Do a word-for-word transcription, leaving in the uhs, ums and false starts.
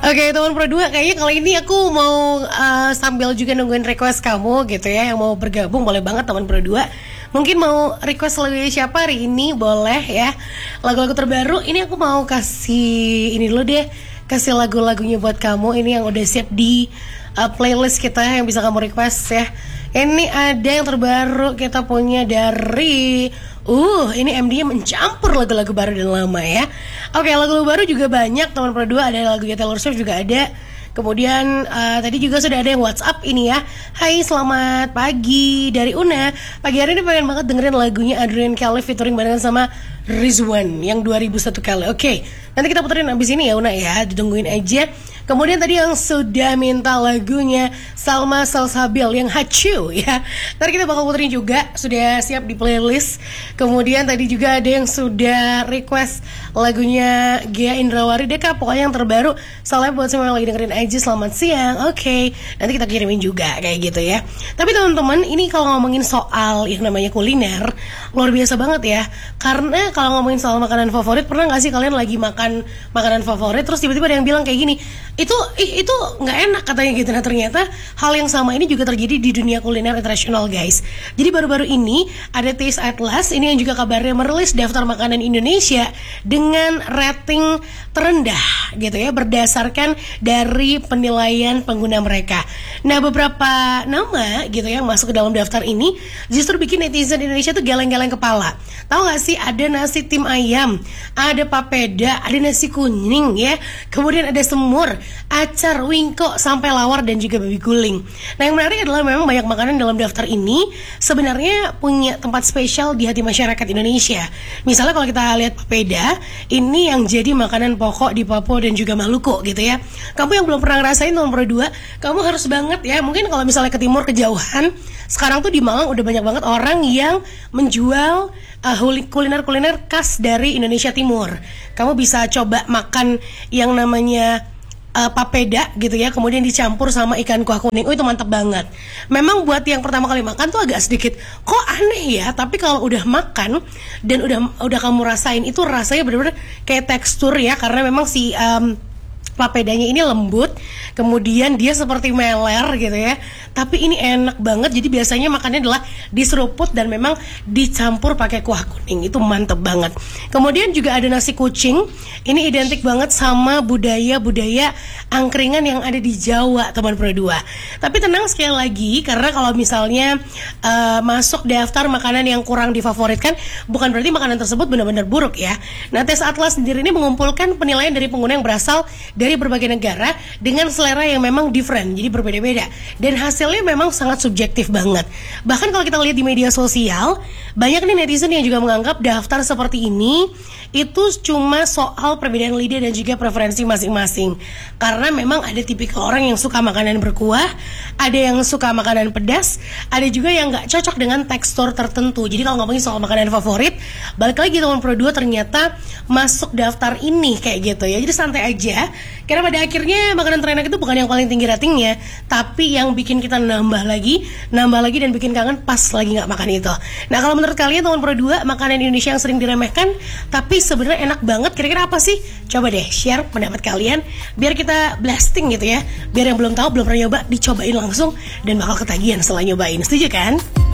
Oke teman Pro dua, kayaknya kali ini aku mau uh, sambil juga nungguin request kamu gitu ya, yang mau bergabung boleh banget teman Pro dua. Mungkin mau request lagu siapa hari ini boleh ya. Lagu-lagu terbaru ini aku mau kasih ini dulu deh, kasih lagu-lagunya buat kamu. Ini yang udah siap di uh, playlist kita yang bisa kamu request ya. Ini ada yang terbaru kita punya dari Uh, ini M D mencampur lagu-lagu baru dan lama ya. Oke, lagu-lagu baru juga banyak teman Pro dua, ada lagunya Taylor Swift juga ada. Kemudian uh, tadi juga sudah ada yang WhatsApp ini ya. Hai, selamat pagi dari Una. Pagi hari ini pengen banget dengerin lagunya Adrian Kelly featuring barengan sama Rizwan yang dua ribu satu kali. Oke, nanti kita puterin abis ini ya Una ya, ditungguin aja. Kemudian tadi yang sudah minta lagunya Salma Salsabil yang Hachu ya. Ntar kita bakal puterin juga, sudah siap di playlist. Kemudian tadi juga ada yang sudah request lagunya Gia Indrawari Deka, pokoknya yang terbaru. Soalnya buat semua yang lagi dengerin aja, selamat siang. Oke, okay. Nanti kita kirimin juga kayak gitu ya. Tapi teman-teman, ini kalau ngomongin soal yang namanya kuliner, luar biasa banget ya. Karena kalau ngomongin soal makanan favorit, pernah gak sih kalian lagi makan makanan favorit terus tiba-tiba ada yang bilang kayak gini, itu ih, itu nggak enak katanya gitu. Nah ternyata hal yang sama ini juga terjadi di dunia kuliner internasional guys. Jadi baru-baru ini ada Taste Atlas ini yang juga kabarnya merilis daftar makanan Indonesia dengan rating terendah gitu ya, berdasarkan dari penilaian pengguna mereka. Nah beberapa nama gitu yang masuk ke dalam daftar ini justru bikin netizen Indonesia tuh geleng-geleng kepala. Tahu gak sih, ada nasi tim ayam, ada papeda, ada nasi kuning ya, kemudian ada semur, acar, wingko, sampai lawar dan juga babi guling. Nah yang menarik adalah memang banyak makanan dalam daftar ini sebenarnya punya tempat spesial di hati masyarakat Indonesia. Misalnya kalau kita lihat papeda, ini yang jadi makanan pokok di Papua dan juga Maluku gitu ya. Kamu yang belum pernah ngerasain nomor dua, kamu harus banget ya. Mungkin kalau misalnya ke timur kejauhan, sekarang tuh di Malang udah banyak banget orang yang menjual uh, kuliner-kuliner khas dari Indonesia Timur. Kamu bisa coba makan yang namanya Uh, papeda gitu ya, kemudian dicampur sama ikan kuah kuning. Oh itu mantap banget. Memang buat yang pertama kali makan tuh agak sedikit kok aneh ya, tapi kalau udah makan dan udah udah kamu rasain, itu rasanya bener-bener kayak tekstur ya, karena memang si um, papedanya ini lembut, kemudian dia seperti meler gitu ya, tapi ini enak banget. Jadi biasanya makannya adalah diseruput dan memang dicampur pakai kuah kuning, itu mantep banget. Kemudian juga ada nasi kucing, ini identik banget sama budaya-budaya angkringan yang ada di Jawa teman Pro dua. Tapi tenang sekali lagi, karena kalau misalnya uh, masuk daftar makanan yang kurang difavoritkan, bukan berarti makanan tersebut benar-benar buruk ya. Nah Taste Atlas sendiri ini mengumpulkan penilaian dari pengguna yang berasal dari berbagai negara dengan selera yang memang different, jadi berbeda-beda, dan hasilnya memang sangat subjektif banget. Bahkan kalau kita lihat di media sosial, banyak nih netizen yang juga menganggap daftar seperti ini itu cuma soal perbedaan lidah dan juga preferensi masing-masing. Karena memang ada tipikal orang yang suka makanan berkuah, ada yang suka makanan pedas, ada juga yang nggak cocok dengan tekstur tertentu. Jadi kalau ngomongin soal makanan favorit, balik lagi teman Pro dua ternyata masuk daftar ini kayak gitu ya. Jadi santai aja, karena pada akhirnya makanan terenak itu bukan yang paling tinggi ratingnya, tapi yang bikin kita nambah lagi, nambah lagi dan bikin kangen pas lagi nggak makan itu. Nah kalau menurut kalian teman Pro dua, makanan Indonesia yang sering diremehkan tapi sebenarnya enak banget, kira-kira apa sih? Coba deh share pendapat kalian biar kita blasting gitu ya, biar yang belum tahu, belum pernah nyoba, dicobain langsung dan bakal ketagihan setelah nyobain. Setuju kan?